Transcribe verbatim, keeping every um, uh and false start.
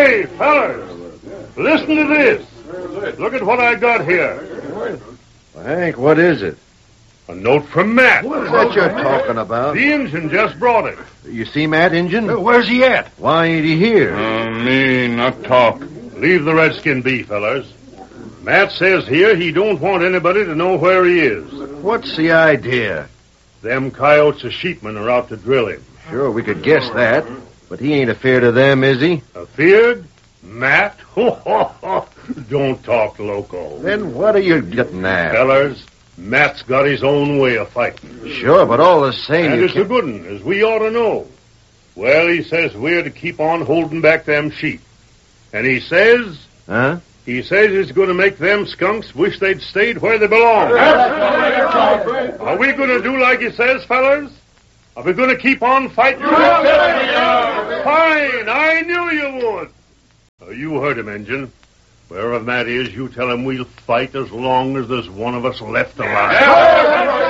Hey, fellas, listen to this. Look at what I got here. Well, Hank, what is it? A note from Matt. What is that you're talking about? The engine just brought it. You see Matt, Injun? Well, where's he at? Why ain't he here? Uh, me not talk. Leave the redskin be, fellas. Matt says here he don't want anybody to know where he is. What's the idea? Them coyotes or sheepmen are out to drill him. Sure, we could guess that. But he ain't afeard of them, is he? Afeard? Matt? Ho, ho, ho. Don't talk loco. Then what are you getting at? Fellers, Matt's got his own way of fighting. Sure, but all the same... And you it's can't... a good one, as we ought to know. Well, he says we're to keep on holding back them sheep. And he says... Huh? He says he's going to make them skunks wish they'd stayed where they belong. Are we going to do like he says, fellers? Are we going to keep on fighting? Fine, I knew you would. Oh, you heard him, Injun. Wherever Matt is, you tell him we'll fight as long as there's one of us left alive.